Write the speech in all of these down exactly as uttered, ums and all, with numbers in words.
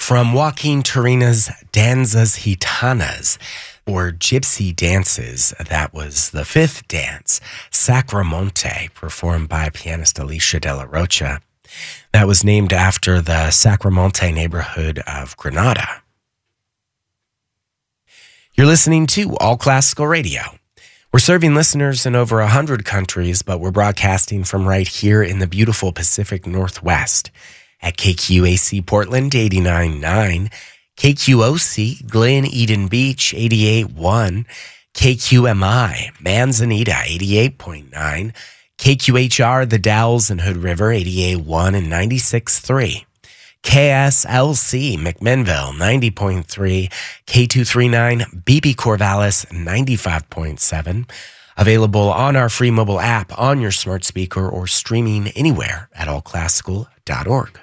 From Joaquin Turina's Danzas Gitanas, or Gypsy Dances, that was the fifth dance, Sacromonte, performed by pianist Alicia de la Rocha. That was named after the Sacromonte neighborhood of Granada. You're listening to All Classical Radio. We're serving listeners in over one hundred countries, but we're broadcasting from right here in the beautiful Pacific Northwest at K Q A C Portland eighty-nine point nine, K Q O C Glen Eden Beach eighty-eight point one, K Q M I Manzanita eighty-eight point nine, K Q H R The Dalles and Hood River eighty-eight point one and ninety-six point three, K S L C McMinnville ninety point three, K two thirty-nine B B Corvallis ninety-five point seven. Available on our free mobile app, on your smart speaker, or streaming anywhere at all classical dot org.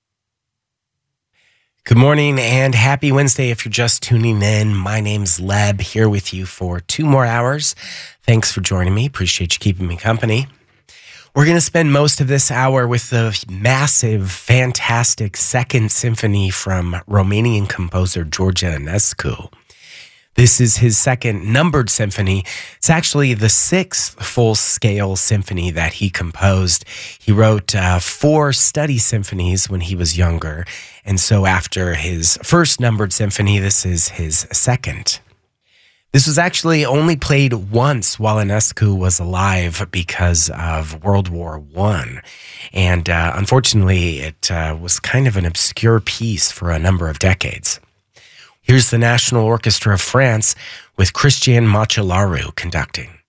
Good morning and happy Wednesday if you're just tuning in. My name's Leb, here with you for two more hours. Thanks for joining me. Appreciate you keeping me company. We're going to spend most of this hour with the massive, fantastic Second Symphony from Romanian composer George Enescu. This is his second numbered symphony. It's actually the sixth full-scale symphony that he composed. He wrote uh, four study symphonies when he was younger, and so after his first numbered symphony, this is his second. This was actually only played once while Enescu was alive because of World War One, and uh, unfortunately, it uh, was kind of an obscure piece for a number of decades. Here's the National Orchestra of France with Christian Macellaro conducting.